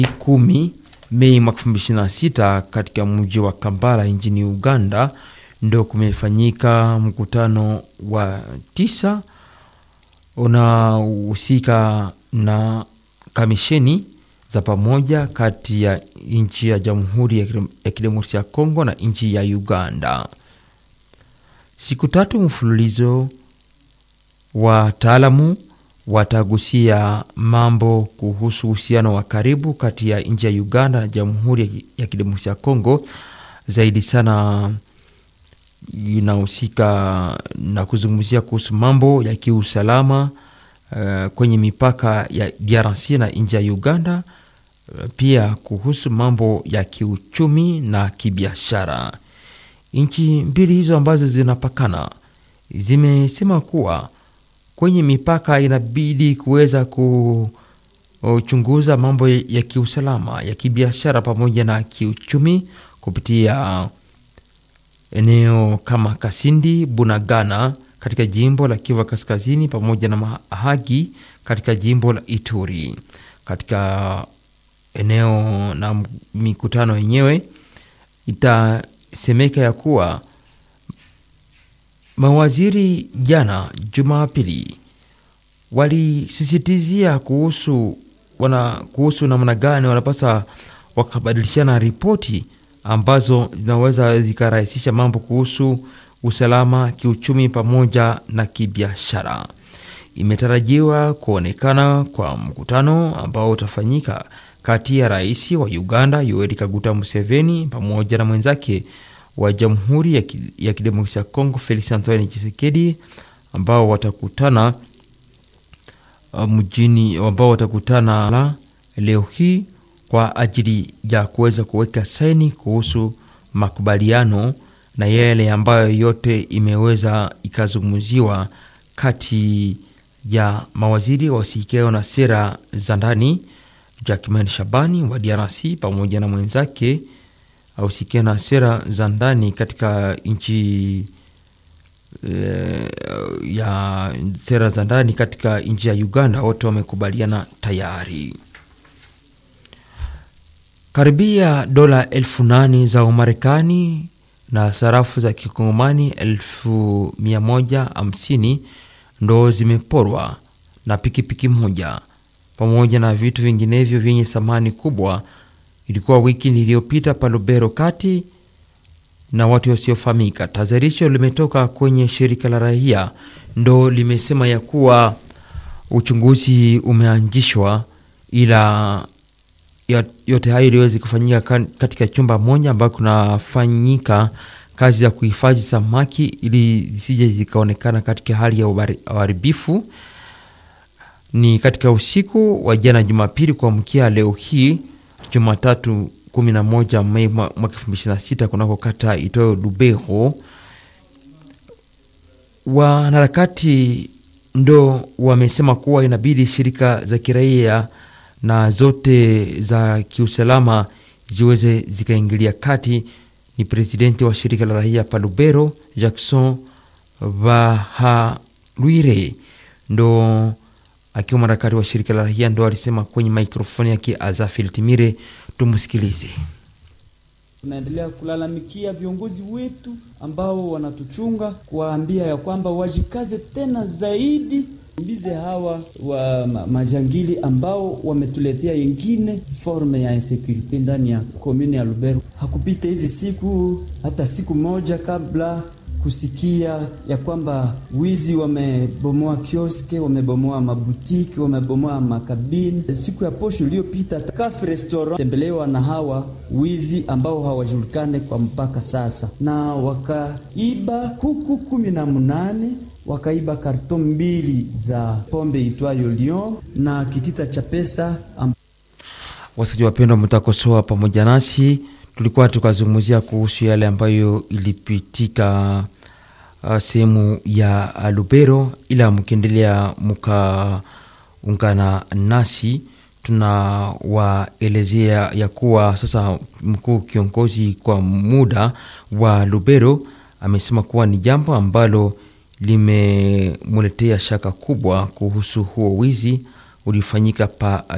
10 Mei 2026 katika mji wa Kampala nchini Uganda ndio kumefanyika mkutano wa 9 unahusika na kamisheni za pamoja kati ya nchi ya Jamhuri ya Kidemokrasia ya Kongo na nchi ya Uganda. Siku 3 mfululizo wataalamu watagusia mambo kuhusu uhusiano wa karibu kati ya nchi ya Uganda na Jamhuri ya Kidemokrasia ya Kongo. Zaidi sana inahusika na kuzungumzia kuhusu mambo ya kiusalama kwenye mipaka ya DRC na nchi ya Uganda, pia kuhusu mambo ya kiuchumi na kibiashara. Nchi mbili hizo ambazo zinapakana zimesema kuwa kwenye mipaka inabidi kuweza kuchunguza mambo ya kiusalama, ya kibiashara pamoja na kiuchumi kupitia eneo kama Kasindi, Bunagana katika jimbo la Kivu Kaskazini pamoja na Mahagi katika jimbo la Ituri. Katika eneo na mikutano yenyewe itasemeka ya kuwa mawaziri jana Jumapili walisisitizia kuhusu namna gani wanapaswa wakabadilishana ripoti ambazo zinaweza zikarahisisha mambo kuhusu usalama, kiuchumi pamoja na kibiashara. Imetarajiwa kuonekana kwa mkutano ambao utafanyika kati ya rais wa Uganda Yoweri Kaguta Museveni pamoja na mwenzake wa Jamhuri ya Kidemokrasia ya Kongo Felix Antoine Tshisekedi ambao watakutana leo hii kwa ajili ya kuweza kuweka saini kuhusu makubaliano na yale ambayo yote imeweza ikazungumziwa kati ya mawaziri wasikao na sera za ndani Jackman Shabani wa DRC pamoja na mwenzake ausikia na sera za ndani katika nchi ya sera za ndani katika nchi ya Uganda. Wote wamekubaliana tayari. Karibia dola 8,000 za Umarekani na sarafu za kikongomani 150 ndo zimeporwa na pikipiki moja pamoja na vitu vinginevyo vyenye thamani kubwa. Ilikuwa wiki iliyopita pa Lubero kati na watu wasiofahamika. Tazarisho limetoka kwenye shirika la raia ndo limesema ya kuwa uchunguzi umeanzishwa, ila yote hayo iliweza kufanyika katika chumba moja ambako kunafanyika kazi ya kuhifadhi samaki ili zisije zikaonekana katika hali ya uharibifu. Ni katika usiku wa jana Jumapili kuamkia leo hii Jumatatu 11 Mei 2026 kunako kata itoyo Lubero. Wanaharakati ndo wamesema kuwa inabidi shirika za kiraia na zote za kiusalama ziweze zikaingilia kati. Ni presidenti wa shirika la raia pa Lubero Jackson Vahalwire ndo akiwa mwanaharakati wa shirika la raia ndo alisema kwenye mikrofoni yake Azafil Timire. Tumusikilize. Tunaendelea kulalamikia viongozi wetu ambao wanatuchunga, kuwaambia ya kwamba wajikaze tena zaidi, mbize hawa wa majangili ambao wametuletea yengine forme ya insecurity ndani ya commune ya Lubero. Hakupita hizi siku hata siku moja kabla kusikia ya kwamba wizi wamebomoa kioske, wamebomoa mabutiki, wamebomoa makabini. Siku ya posho iliyopita cafe restaurant tembelewa na hawa wizi ambao hawajulikane kwa mpaka sasa, na wakaiba kuku 18, wakaiba karton 2 za pombe itwayo Lion na kitita cha pesa. Wasaji wapendwa, mtakosoa pamoja nasi. Tulikuwa tukazungumzia kuhusu yale ambayo ilipitika sehemu ya Lubero, ila mkiendelea mkaungana nasi tunawaelezea ya kuwa sasa mkuu kiongozi kwa muda wa Lubero amesema kuwa ni jambo ambalo limemuletea shaka kubwa kuhusu huo wizi ulifanyika pa